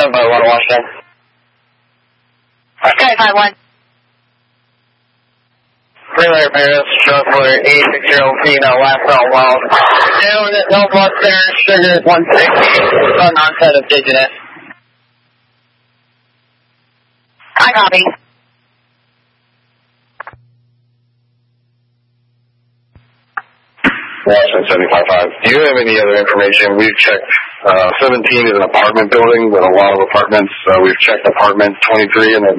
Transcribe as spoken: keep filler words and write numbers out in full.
seven by one Washington. Okay, five one. Relay Paris, Shuffler, eight six zero feet, uh, last call, wild. Down at Northwest there, Sugar one sixty, on onset of Digit it. I copy. Washington seventy-five five. Do you have any other information? We've checked, uh, seventeen is an apartment building with a lot of apartments. Uh, we've checked apartment twenty-three and